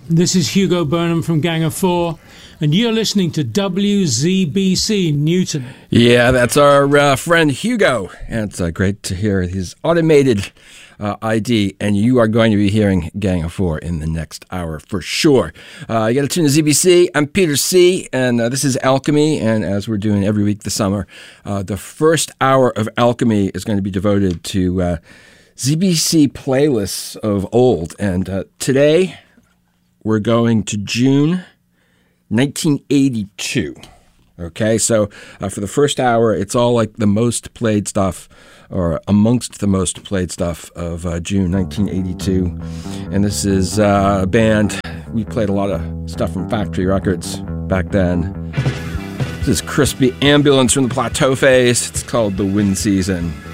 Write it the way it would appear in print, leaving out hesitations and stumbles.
This is Hugo Burnham from Gang of Four, and you're listening to WZBC Newton. Yeah, that's our friend Hugo, and it's great to hear his automated ID, and you are going to be hearing Gang of Four in the next hour for sure. You got to tune to ZBC. I'm Peter C., and this is Alchemy, and as we're doing every week this summer, the first hour of Alchemy is going to be devoted to ZBC playlists of old, and today we're going to June 1982. Okay, so for the first hour, it's all like the most played stuff, or amongst the most played stuff of June 1982. And this is a band, we played a lot of stuff from Factory Records back then. This is Crispy Ambulance from the Plateau Phase. It's called The Wind Season.